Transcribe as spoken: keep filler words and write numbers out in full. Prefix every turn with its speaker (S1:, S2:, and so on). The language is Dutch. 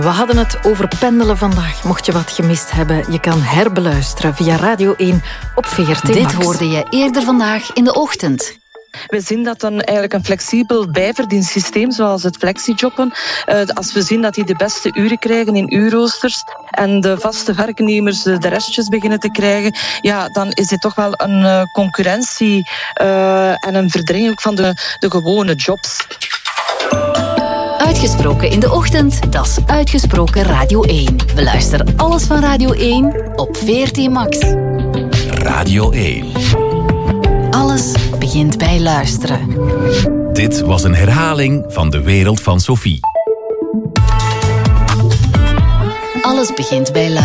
S1: We hadden het over pendelen vandaag. Mocht je wat gemist hebben, je kan herbeluisteren via Radio één op V R T Max.
S2: Dit hoorde je eerder vandaag in de ochtend.
S3: We zien dat dan eigenlijk een flexibel bijverdiensysteem, zoals het flexijobben, uh, als we zien dat die de beste uren krijgen in uurroosters en de vaste werknemers de restjes beginnen te krijgen, ja, dan is dit toch wel een uh, concurrentie uh, en een verdringing ook van de, de gewone jobs.
S2: Uitgesproken in de ochtend, dat is Uitgesproken Radio één. Beluister alles van Radio één op V R T Max.
S4: Radio één.
S2: Alles begint bij luisteren.
S4: Dit was een herhaling van De Wereld van Sophie.
S2: Alles begint bij luisteren.